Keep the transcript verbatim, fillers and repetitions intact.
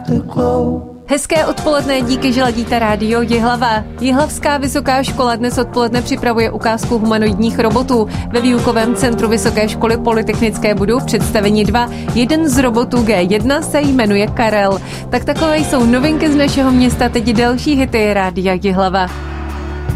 Hezké odpoledne, díky, že ladíte rádio Jihlava. Jihlavská vysoká škola dnes odpoledne připravuje ukázku humanoidních robotů. Ve výukovém centru Vysoké školy polytechnické budou v představení dva. Jeden z robotů G jedna se jmenuje Karel. Tak takové jsou novinky z našeho města, teď další hity rádia Jihlava.